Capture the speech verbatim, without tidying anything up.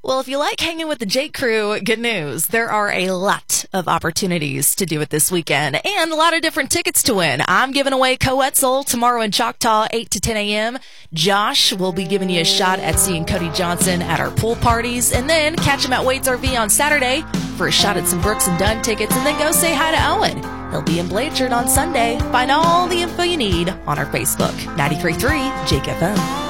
Well, if you like hanging with the Jake crew, good news. There are a lot of opportunities to do it this weekend and a lot of different tickets to win. I'm giving away Coetzel tomorrow in Choctaw, eight to ten a.m. Josh will be giving you a shot at seeing Cody Johnson at our pool parties, and then catch him at Wade's R V on Saturday for a shot at some Brooks and Dunn tickets, and then go say hi to Owen. He'll be in Blanchard on Sunday. Find all the info you need on our Facebook. ninety-three point three Jake F M.